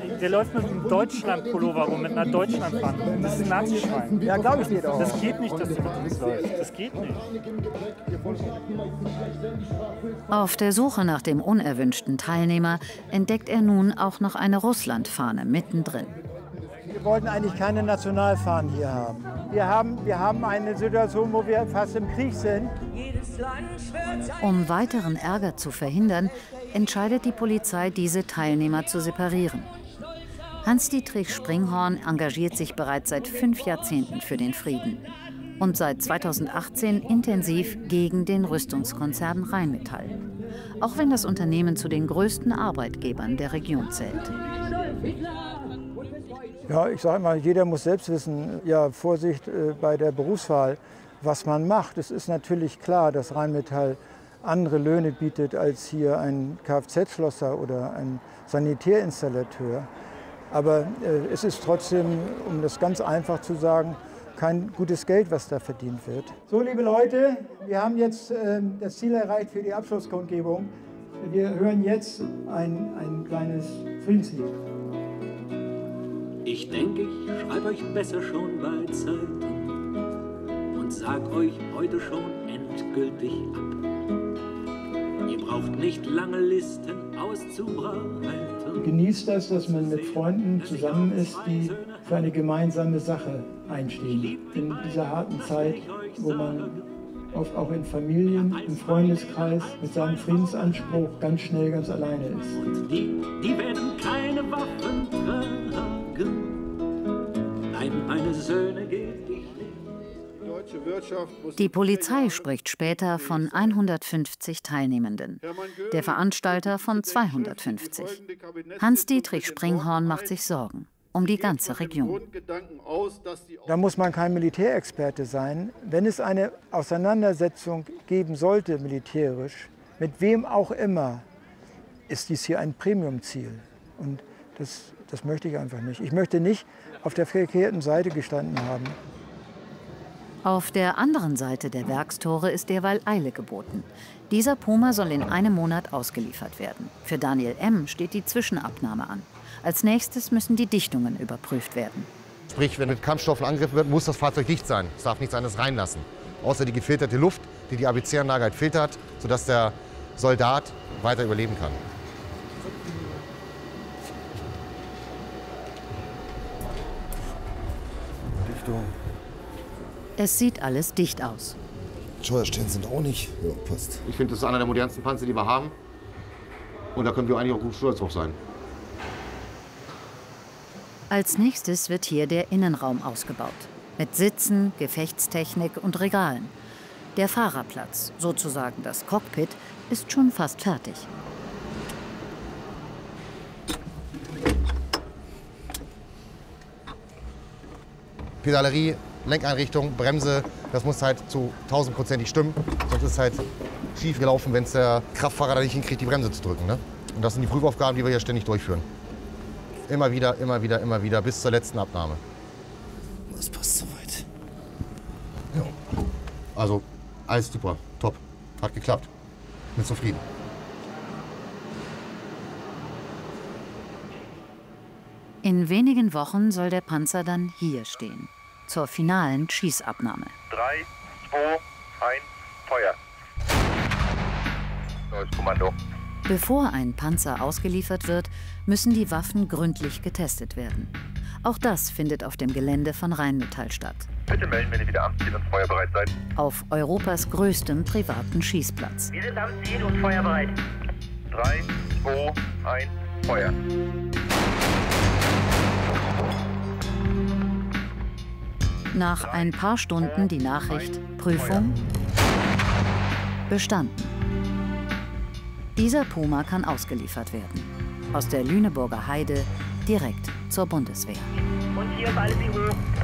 der läuft mit einem Deutschland-Pullover rum, mit einer Deutschlandfahne. Das ist ein Nazischwein. Ja, glaube ich dir doch. Das geht nicht, dass du mit uns läufst. Das geht nicht. Auf der Suche nach dem unerwünschten Teilnehmer entdeckt er nun auch noch eine Russlandfahne mittendrin. Wir wollten eigentlich keine Nationalfahnen hier haben. Wir haben eine Situation, wo wir fast im Krieg sind. Um weiteren Ärger zu verhindern, entscheidet die Polizei, diese Teilnehmer zu separieren. Hans-Dietrich Springhorn engagiert sich bereits seit 5 Jahrzehnten für den Frieden und seit 2018 intensiv gegen den Rüstungskonzern Rheinmetall. Auch wenn das Unternehmen zu den größten Arbeitgebern der Region zählt. Ja, ich sage mal, jeder muss selbst wissen, ja, Vorsicht bei der Berufswahl, was man macht. Es ist natürlich klar, dass Rheinmetall andere Löhne bietet als hier ein Kfz-Schlosser oder ein Sanitärinstallateur. Aber es ist trotzdem, um das ganz einfach zu sagen, kein gutes Geld, was da verdient wird. So, liebe Leute, wir haben jetzt das Ziel erreicht für die Abschlusskundgebung. Wir hören jetzt ein kleines Friedenslied. Ich denke, ich schreibe euch besser schon bei Zeiten und sag euch heute schon endgültig ab. Ihr braucht nicht lange Listen auszubreiten. Genießt das, dass man mit Freunden zusammen ist, die für eine gemeinsame Sache einstehen. In dieser harten Zeit, wo man oft auch in Familien, im Freundeskreis mit seinem Friedensanspruch ganz schnell ganz alleine ist. Und die werden keine Waffen tragen. Nein, meine Söhne geb ich nicht. Die Polizei spricht später von 150 Teilnehmenden, der Veranstalter von 250. Hans-Dietrich Springhorn macht sich Sorgen um die ganze Region. Da muss man kein Militärexperte sein. Wenn es eine Auseinandersetzung geben sollte, militärisch, mit wem auch immer, ist dies hier ein Premiumziel. Und das möchte ich einfach nicht. Ich möchte nicht auf der verkehrten Seite gestanden haben. Auf der anderen Seite der Werkstore ist derweil Eile geboten. Dieser Puma soll in einem Monat ausgeliefert werden. Für Daniel M. steht die Zwischenabnahme an. Als nächstes müssen die Dichtungen überprüft werden. Sprich, wenn mit Kampfstoffen angegriffen wird, muss das Fahrzeug dicht sein. Es darf nichts anderes reinlassen. Außer die gefilterte Luft, die die ABC-Anlage halt filtert, sodass der Soldat weiter überleben kann. Dichtung. Es sieht alles dicht aus. Steuerstellen sind auch nicht. Ja, passt. Ich finde, das ist einer der modernsten Panzer, die wir haben. Und da können wir eigentlich auch gut stolz drauf sein. Als nächstes wird hier der Innenraum ausgebaut. Mit Sitzen, Gefechtstechnik und Regalen. Der Fahrerplatz, sozusagen das Cockpit, ist schon fast fertig. Pedalerie, Lenkeinrichtung, Bremse, das muss halt zu 1000%ig stimmen. Sonst ist es halt schief gelaufen, wenn es der Kraftfahrer da nicht hinkriegt, die Bremse zu drücken. Ne? Und das sind die Prüfaufgaben, die wir hier ständig durchführen. Immer wieder, immer wieder, immer wieder, bis zur letzten Abnahme. Das passt soweit. Ja. Also, alles super, top. Hat geklappt. Bin zufrieden. In wenigen Wochen soll der Panzer dann hier stehen. Zur finalen Schießabnahme. 3, 2, 1, Feuer. Neues Kommando. Bevor ein Panzer ausgeliefert wird, müssen die Waffen gründlich getestet werden. Auch das findet auf dem Gelände von Rheinmetall statt. Bitte melden, wenn ihr wieder am Ziel und feuerbereit seid. Auf Europas größtem privaten Schießplatz. Wir sind am Ziel und feuerbereit. 3, 2, 1, Feuer. Nach ein paar Stunden die Nachricht: Prüfung bestanden. Dieser Puma kann ausgeliefert werden. Aus der Lüneburger Heide direkt zur Bundeswehr. Und hier ballen Sie hoch.